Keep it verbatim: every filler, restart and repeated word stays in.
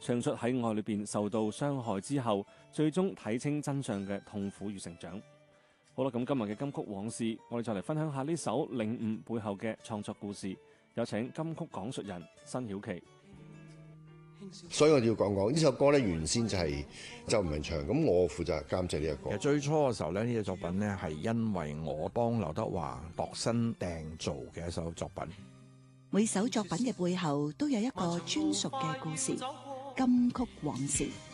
唱出喺愛裏邊受到傷害之後，最終睇清真相嘅痛苦與成長。好啦，咁今日嘅金曲往事，我哋就嚟分享下呢首《領悟》背後嘅創作故事。有請金曲講述人辛曉琪。 所以我要講講呢首歌咧，原先就係周文唱，咁我負責監製呢個歌。 其實最初嘅時候咧，呢、這個作品咧係因為我幫劉德華度身訂造嘅一首作品。 每首作品嘅背後都有一個專屬嘅故事，金曲往事。